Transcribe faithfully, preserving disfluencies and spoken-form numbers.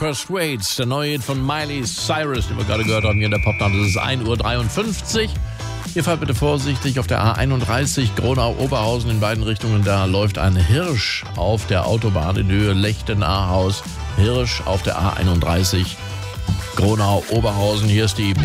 Persuades, der neue Hit von Miley Cyrus, den wir gerade gehört haben hier in der Popnacht. Es ist ein Uhr dreiundfünfzig. Ihr fahrt bitte vorsichtig auf der A einunddreißig, Gronau-Oberhausen in beiden Richtungen. Da läuft ein Hirsch auf der Autobahn in Höhe Lechten-Ahaus. Hirsch auf der A einunddreißig, Gronau-Oberhausen. Hier ist die